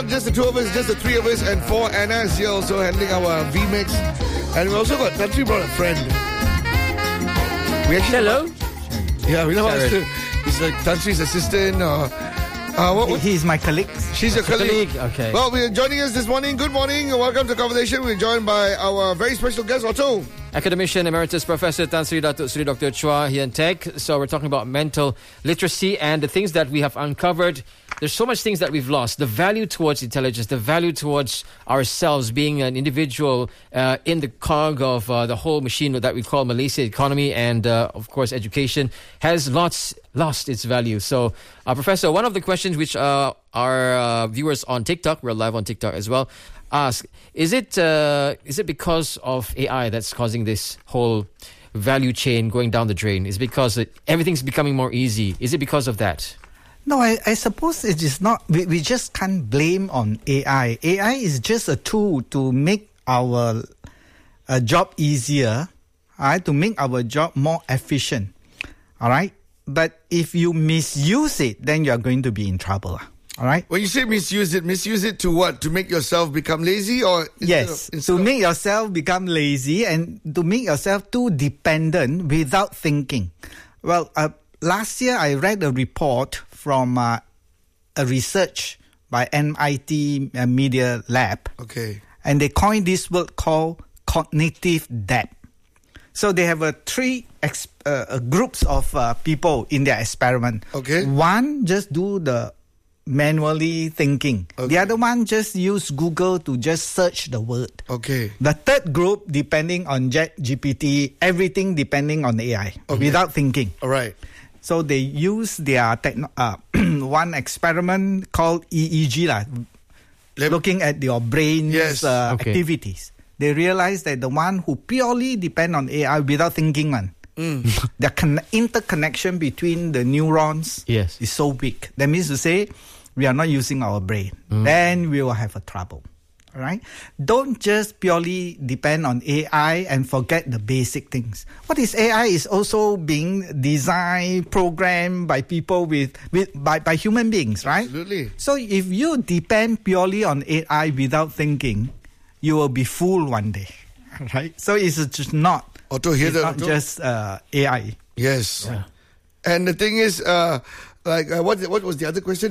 Just the two of us, just the three of us, and for Anna is here also handling our VMix. And we also got Tantri brought a friend. We actually Hello. Yeah, we know how to. He's like Tantri's assistant. He's my colleague. She's your colleague. Okay. Well, we're joining us this morning. Good morning. Welcome to Conversation. We're joined by our very special guest, Otto. Academician Emeritus Professor Tan Sri Dr. Chua Hian Teck. So we're talking about mental literacy and the things that we have uncovered. There's so much things that we've lost. The value towards intelligence, the value towards ourselves being an individual in the cog of the whole machine that we call Malaysia economy and, of course, education has lost its value. So, Professor, one of the questions which our viewers on TikTok, we're live on TikTok as well, ask, is it because of AI that's causing this whole value chain going down the drain? Is it because everything's becoming more easy? Is it because of that? No, I suppose it is not. We just can't blame on AI. AI is just a tool to make our job easier, all right, to make our job more efficient, all right? But if you misuse it, then you are going to be in trouble. All right. When you say misuse it to what? To make yourself become lazy, or yes, to make yourself become lazy and to make yourself too dependent without thinking. Well, last year I read a report from a research by MIT Media Lab. Okay. And they coined this word called cognitive debt. So they have three groups of people in their experiment. Okay. One just do the manually thinking. Okay. The other one just use Google to just search the word. Okay. The third group, depending on ChatGPT, everything depending on AI, without thinking. All right. So they use their one experiment called EEG, looking at your brain's activities. They realize that the one who purely depend on AI without thinking, the interconnection between the neurons is so big. That means to say, we are not using our brain. Then we will have a trouble. All right? Don't just purely depend on AI and forget the basic things. What is AI is also being designed, programmed by people by human beings, right? Absolutely. So if you depend purely on AI without thinking, you will be fooled one day, right? So it's just not. Otto, just AI. Yes. Yeah. And the thing is, what was the other question?